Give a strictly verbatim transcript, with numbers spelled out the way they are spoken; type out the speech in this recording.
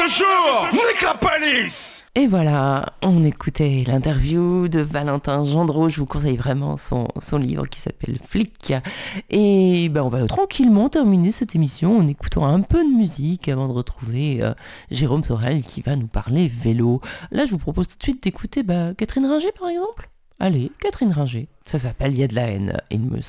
Bonjour, Nick la police. Et voilà, on écoutait l'interview de Valentin Gendreau. Je vous conseille vraiment son, son livre qui s'appelle Flic. Et ben on va tranquillement terminer cette émission en écoutant un peu de musique avant de retrouver euh, Jérôme Sorel qui va nous parler vélo. Là, je vous propose tout de suite d'écouter bah, Catherine Ringer par exemple. Allez, Catherine Ringer. Ça s'appelle Il y a de la haine, il me semble.